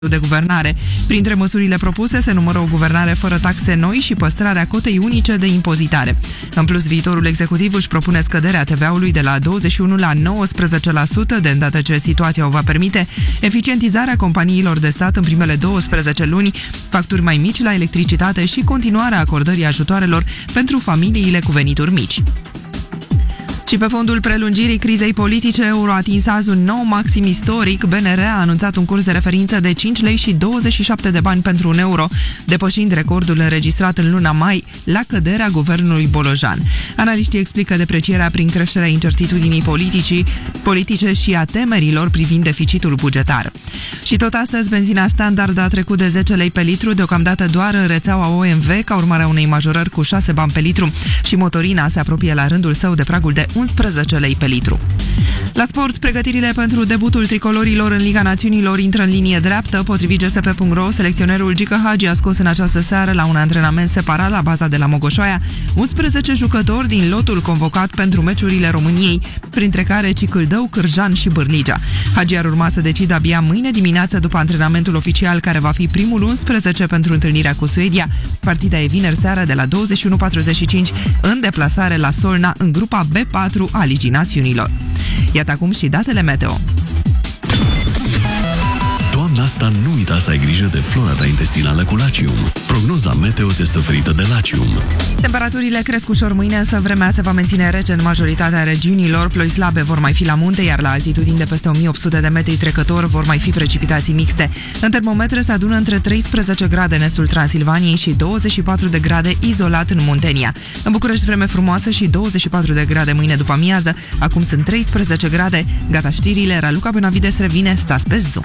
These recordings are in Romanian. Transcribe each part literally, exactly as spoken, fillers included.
de guvernare. Printre măsurile propuse se numără o guvernare fără taxe noi și păstrarea cotei unice de impozitare. În plus, viitorul executiv își propune scăderea T V A-ului de la douăzeci și unu la nouăsprezece la sută, de îndată ce situația o va permite, eficientizarea companiilor de stat în primele douăsprezece luni, facturi mai mici la electricitate și continuarea acordării ajutoarelor pentru familiile cu venituri mici. Și pe fondul prelungirii crizei politice, euro a atins azi un nou maxim istoric. B N R a anunțat un curs de referință de cinci lei și douăzeci și șapte de bani pentru un euro, depășind recordul înregistrat în luna mai la căderea guvernului Bolojan. Analiștii explică deprecierea prin creșterea incertitudinii politicii, politice și a temerilor privind deficitul bugetar. Și tot astăzi, benzina standard a trecut de zece lei pe litru, deocamdată doar în rețeaua O M V, ca urmare a unei majorări cu șase bani pe litru, și motorina se apropie la rândul său de pragul de unsprezece lei pe litru. La sport, pregătirile pentru debutul tricolorilor în Liga Națiunilor intră în linie dreaptă. Potrivit G S P punct ro, selecționerul Gică Hagi a scos în această seară la un antrenament separat la baza de la Mogoșoaia unsprezece jucători din lotul convocat pentru meciurile României, printre care Cicâldău, Cârjan și Bârligea. Hagi ar urma să decidă abia mâine dimineață după antrenamentul oficial, care va fi primul unsprezece pentru întâlnirea cu Suedia. Partida e vineri seara de la douăzeci și unu patruzeci și cinci în deplasare la Solna, în grupa B patru a Ligii Națiunilor. Iată acum și datele meteo. Toamna asta nu uita să ai grijă de flora ta intestinală cu Lacium. Prognoza meteo ți este oferită de Lacium. Temperaturile cresc ușor mâine, însă vremea se va menține rece în majoritatea regiunilor. Ploi slabe vor mai fi la munte, iar la altitudini de peste o mie opt sute de metri trecător vor mai fi precipitații mixte. În termometre se adună între treisprezece grade în estul Transilvaniei și douăzeci și patru de grade izolat în Muntenia. În București vreme frumoasă și douăzeci și patru de grade mâine după amiază. Acum sunt treisprezece grade. Gata știrile, Raluca Benavides revine, stați pe Zoom.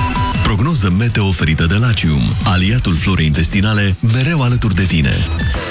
Prognoză meteo oferită de Lacium, aliatul florei intestinale, mereu alături de tine.